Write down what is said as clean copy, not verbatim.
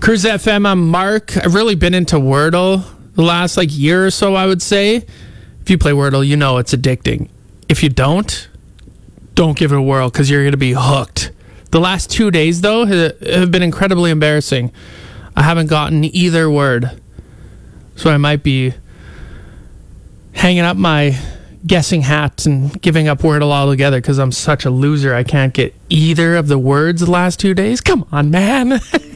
Cruise FM, I'm Mark. I've really been into Wordle the last year or so, I would say. If you play Wordle, you know it's addicting. If you don't give it a whirl because you're going to be hooked. The last 2 days, though, have been incredibly embarrassing. I haven't gotten either word. So I might be hanging up my guessing hat and giving up Wordle altogether because I'm such a loser. I can't get either of the words the last 2 days. Come on, man.